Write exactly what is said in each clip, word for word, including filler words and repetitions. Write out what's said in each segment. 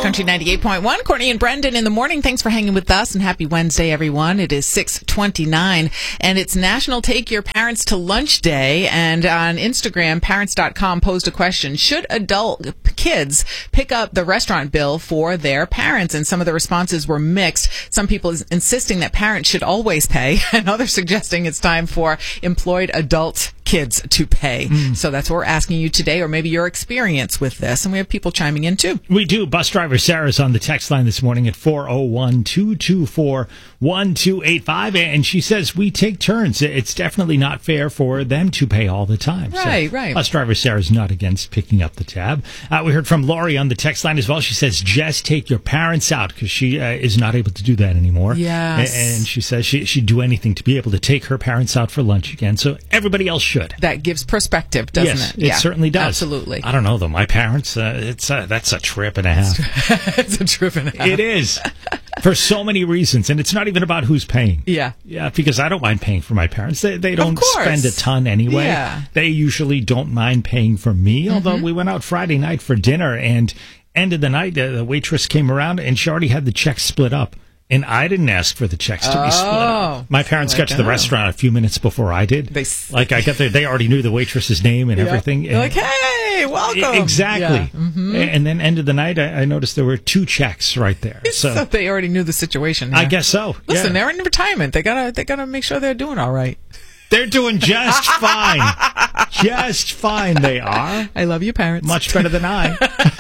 Country ninety-eight point one. Courtney and Brendan in the morning. Thanks for hanging with us, and happy Wednesday, everyone. It is six twenty-nine, and it's National Take Your Parents to Lunch Day. And on Instagram, parents dot com posed a question: should adult kids pick up the restaurant bill for their parents? And some of the responses were mixed. Some people insisting that parents should always pay, and others suggesting it's time for employed adult kids to pay. Mm. So that's what we're asking you today, or maybe your experience with this. And we have people chiming in too. We do. Bus driver Sarah's on the text line this morning at four oh one, two two four, one two eight five. And she says we take turns. It's definitely not fair for them to pay all the time. Right, so right. Bus driver Sarah's not against picking up the tab. Uh, we heard from Lori on the text line as well. She says just take your parents out, because she uh, is not able to do that anymore. Yes. And, and she says she, she'd do anything to be able to take her parents out for lunch again. So everybody else should. That gives perspective, doesn't yes, it? It yeah, certainly does. Absolutely. I don't know, though. My parents, uh, it's uh, that's a trip and a half. It's a trip and a half. It is. For so many reasons. And it's not even about who's paying. Yeah. Yeah, because I don't mind paying for my parents. They, they don't spend a ton anyway. Yeah. They usually don't mind paying for me, Mm-hmm. although we went out Friday night for dinner, and end of the night, uh, the waitress came around, and she already had the checks split up. And I didn't ask for the checks to oh, be split up. My parents like got to the that. restaurant a few minutes before I did. They, like, I got there, they already knew the waitress's name and yeah. everything. They're like, hey, welcome. Exactly. Yeah. Mm-hmm. And then end of the night, I, I noticed there were two checks right there. So, so they already knew the situation. Yeah. I guess so. Listen, yeah. they're in retirement. They gotta, they gotta make sure they're doing all right. They're doing just fine. Just fine, they are. I love you, parents. Much better than I.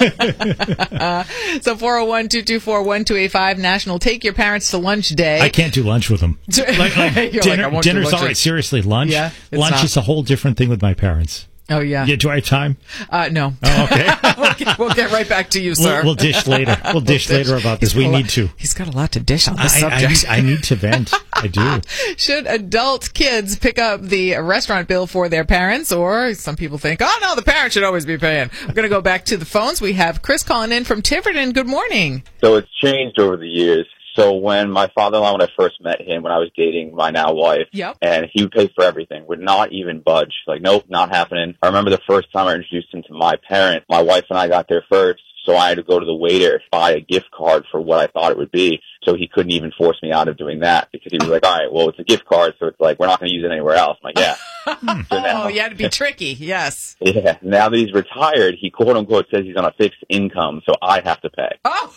uh, so four oh one, two two four, one two eight five, National Take Your Parents to Lunch Day. I can't do lunch with them. Like, like, dinner, like, dinner's all right. Seriously, lunch? Yeah, lunch not. is a whole different thing with my parents. Oh, yeah. Yeah, do I have time? Uh, no. Oh, okay. we'll, get, we'll get right back to you, sir. We'll, we'll dish later. We'll dish we'll later dish. about this. He's We need lot, to. He's got a lot to dish on this I, subject. I, I need to vent. I do. Should adult kids pick up the restaurant bill for their parents? Or some people think, oh, no, the parents should always be paying. We're going to go back to the phones. We have Chris calling in from Tiverton. Good morning. So it's changed over the years. So when my father-in-law, when I first met him, when I was dating my now wife, yep. and he would pay for everything, would not even budge. Like, nope, not happening. I remember the first time I introduced him to my parent, my wife and I got there first, so I had to go to the waiter, buy a gift card for what I thought it would be. So he couldn't even force me out of doing that, because he was like, all right, well, it's a gift card, so it's like, we're not going to use it anywhere else. I'm like, yeah. So now, oh, you had to be tricky, yes. Yeah. Now that he's retired, he quote-unquote says he's on a fixed income, so I have to pay. Oh!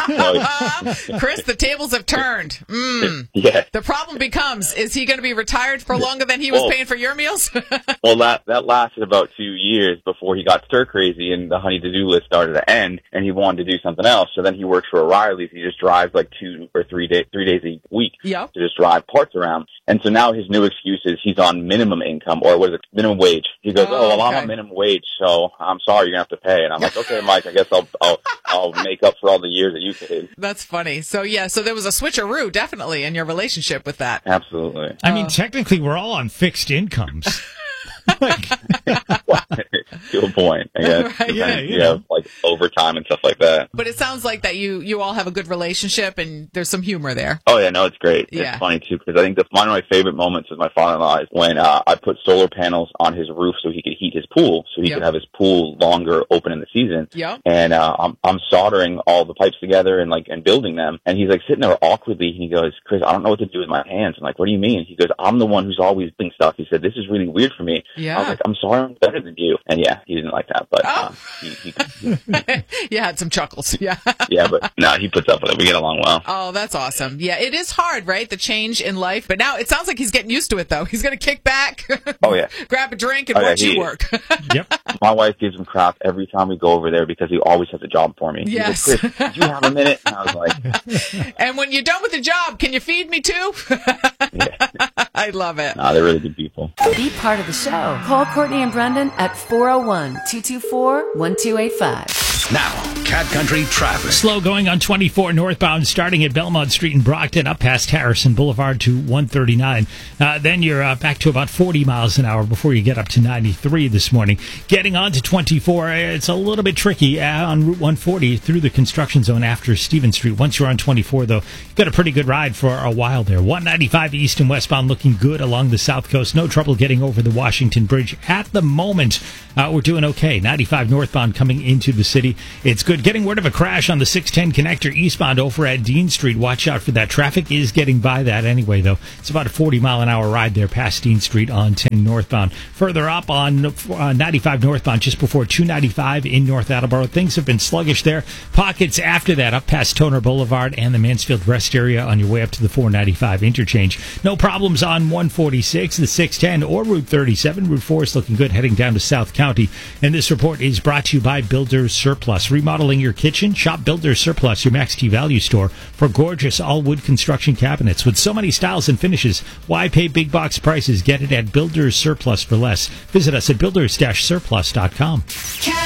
So, Chris, the tables have turned. Mm. Yeah. The problem becomes, is he going to be retired for longer than he was well, paying for your meals? Well, that that lasted about two years before he got stir-crazy and the honey to-do list started to end, and he wanted to do something else. So then he works for O'Reilly's. He just drives like two or three days, three days a week yep. to just drive parts around. And so now his new excuse is he's on minimum income, or what is it, minimum wage. He goes, oh, oh well, okay. I'm on minimum wage, so I'm sorry, you're going to have to pay. And I'm like, okay, Mike, I guess I'll, I'll, I'll make up for all the years that you paid. That's funny. So, yeah, so there was a switcheroo, definitely, in your relationship with that. Absolutely. I mean, uh, technically, we're all on fixed incomes. Like, to a point, I guess. Right, yeah, you have like overtime and stuff like that. But it sounds like that you you all have a good relationship and there's some humor there. Oh yeah, no, it's great. Yeah. It's funny too, because I think that's one of my favorite moments with my father-in-law is when uh, I put solar panels on his roof so he could heat his pool, so he yep. could have his pool longer open in the season. Yep. And uh, I'm I'm soldering all the pipes together and like and building them, and he's like sitting there awkwardly, and he goes, "Chris, I don't know what to do with my hands." I'm like, "What do you mean?" He goes, "I'm the one who's always doing stuff." He said, "This is really weird for me." Yeah. I was like, "I'm sorry, I'm better than you." And yeah, he didn't like that, but oh. uh, he, he, he you had some chuckles. Yeah. Yeah, but no, he puts up with it. We get along well. Oh, that's awesome. Yeah, it is hard, right? The change in life. But now it sounds like he's getting used to it, though. He's going to kick back, oh yeah, grab a drink, and oh, yeah, watch you he, work. Yep. My wife gives him crap every time we go over there because he always has a job for me. Yes. He's like, Chris, do you have a minute? And I was like... And when you're done with the job, can you feed me too? Yeah. I love it. Nah, they're really good people. Be part of the show. Call Courtney and Brendan at four oh one, two two four, one two eight five. Now, Cat Country traffic. Slow going on twenty-four northbound, starting at Belmont Street in Brockton, up past Harrison Boulevard to one thirty-nine. Uh, then you're uh, back to about forty miles an hour before you get up to ninety-three this morning. Getting on to twenty-four, it's a little bit tricky uh, on Route one forty through the construction zone after Stevens Street. Once you're on twenty-four, though, you've got a pretty good ride for a while there. one ninety-five east and westbound looking good along the south coast. No trouble getting over the Washington Bridge at the moment. Uh, we're doing okay. ninety-five northbound coming into the city. County. It's good. Getting word of a crash on the six ten connector eastbound over at Dean Street. Watch out for that. Traffic is getting by that anyway, though. It's about a forty mile an hour ride there past Dean Street on ten northbound. Further up on uh, ninety-five northbound, just before two ninety-five in North Attleboro, things have been sluggish there. Pockets after that up past Toner Boulevard and the Mansfield Rest area on your way up to the four ninety-five interchange. No problems on one forty-six, the six ten, or Route thirty-seven. Route four is looking good heading down to South County. And this report is brought to you by Builders Surplus. Remodeling your kitchen? Shop Builders Surplus, your Max T Value store, for gorgeous all-wood construction cabinets. With so many styles and finishes, why pay big box prices? Get it at Builders Surplus for less. Visit us at builders dash surplus dot com.